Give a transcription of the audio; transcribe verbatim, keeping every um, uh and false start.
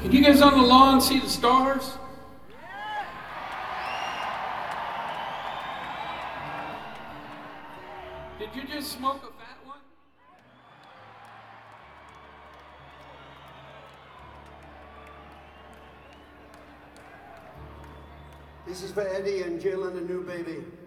Can you guys on the lawn see the stars? Did you just smoke a fat one? This is for Eddie and Jill and the new baby.